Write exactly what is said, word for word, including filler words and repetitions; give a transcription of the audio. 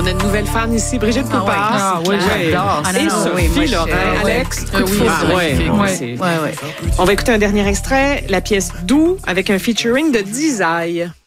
On a une nouvelle fan ici, Brigitte Ah Poupard. ouais. Ah oui, j'adore. Ah, non, Et non, Sophie oui, moi, je- Laurent. euh, Alex, ouais. coup de Oui, foudre. c'est Ouais, magnifique. ouais, Ouais, c'est- ouais, ouais. On va écouter un dernier extrait, la pièce Doux avec un featuring de Dizaï.